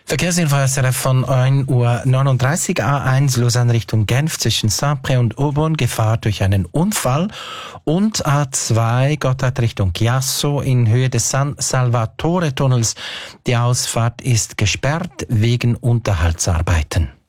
Verkehrsinfo SRF von 1:39 Uhr, A1 Lausanne Richtung Genf zwischen Saint-Pré und Aubonne, Gefahr durch einen Unfall, und A2 Gotthard Richtung Chiasso in Höhe des San Salvatore Tunnels. Die Ausfahrt ist gesperrt wegen Unterhaltsarbeiten.